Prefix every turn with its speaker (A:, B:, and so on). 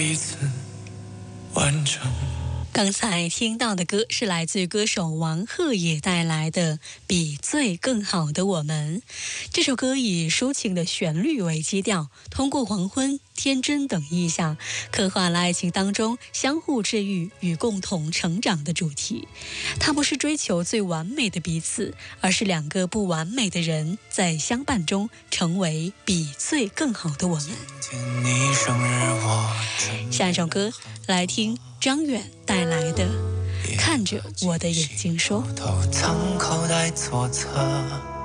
A: 彼此完整。
B: 刚才听到的歌是来自歌手王鹤也带来的《比最更好的我们》。这首歌以抒情的旋律为基调，通过黄昏、天真等意象，刻画了爱情当中相互治愈与共同成长的主题。它不是追求最完美的彼此，而是两个不完美的人在相伴中成为比最更好的我们。下一首歌来听张远带来的《看着我的眼睛说》。
A: 藏口袋左侧